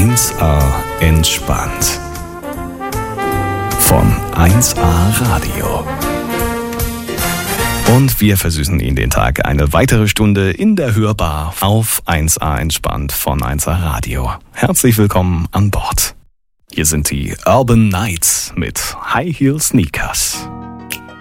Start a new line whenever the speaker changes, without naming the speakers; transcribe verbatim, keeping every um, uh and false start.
eins A entspannt. Von eins A Radio. Und wir versüßen Ihnen den Tag eine weitere Stunde in der Hörbar auf eins A entspannt von eins A Radio. Herzlich willkommen an Bord. Hier sind die Urban Nights mit High Heel Sneakers.